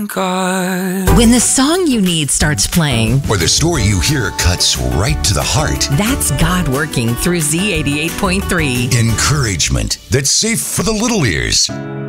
God. When the song you need starts playing, or the story you hear cuts right to the heart. That's God working through Z88.3. Encouragement that's safe for the little ears.